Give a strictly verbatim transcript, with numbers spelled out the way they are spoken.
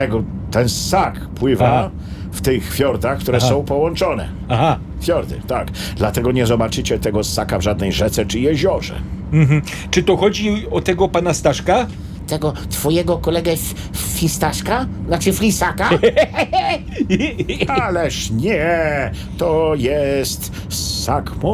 Tego- Ten ssak pływa Aha. w tych fiordach, które Aha. są połączone. Aha. Fiordy, tak. Dlatego nie zobaczycie tego ssaka w żadnej rzece czy jeziorze. Mhm. Czy to chodzi o tego pana Staszka? Tego twojego kolegę f- Fistaszka? Znaczy Flisaka? Ależ nie, to jest ssak